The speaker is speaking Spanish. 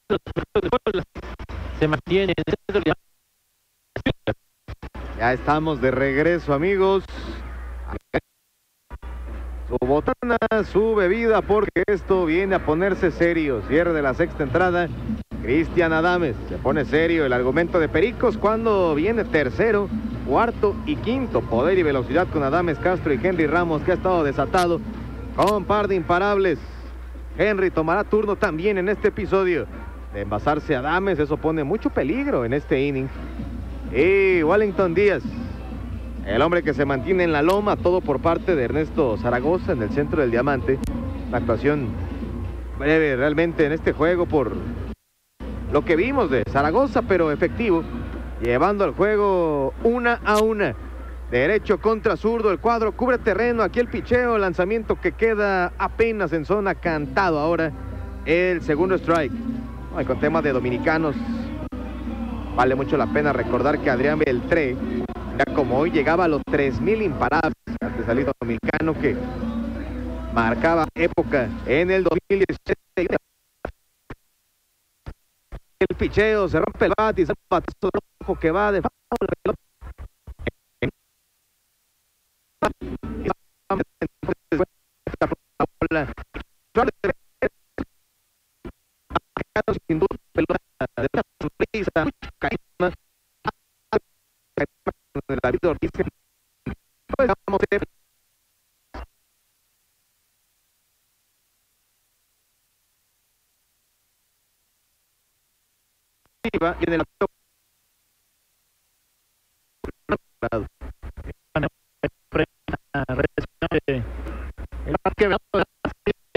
se mantiene en el centro. Ya estamos de regreso, amigos. Su botana, su bebida, porque esto viene a ponerse serio. Cierre de la sexta entrada. Cristian Adames se pone serio. El argumento de Pericos cuando viene tercero, cuarto y quinto. Poder y velocidad con Adames, Castro y Henry Ramos, que ha estado desatado con par de imparables. Henry tomará turno también en este episodio. De envasarse a Adames, eso pone mucho peligro en este inning. Y Wellington Díaz, el hombre que se mantiene en la loma, todo por parte de Ernesto Zaragoza en el centro del diamante. Una actuación breve realmente en este juego por lo que vimos de Zaragoza, pero efectivo, llevando el juego 1-1. Derecho contra zurdo, el cuadro cubre terreno, aquí el picheo, lanzamiento que queda apenas en zona, cantado ahora el segundo strike. No, y con temas de dominicanos, vale mucho la pena recordar que Adrián Beltré, ya como hoy, llegaba a los 3,000 imparables, artesalista dominicano que marcaba época en el 2017. El picheo, se rompe el bat y se batazo rojo que va de foul. Sin duda, pelota de una sonrisa, mucho carisma. David Ortiz, pues vamos a ver. Y en el